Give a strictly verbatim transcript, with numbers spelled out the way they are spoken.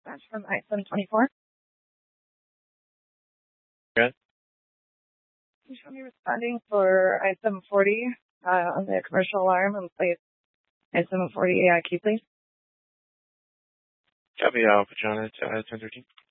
dispatch from I seven twenty-four. Good. You show me responding for I seven forty uh, on the commercial alarm and place I seven forty A I Q, please. Copy, I'll put you on at uh, ten thirteen.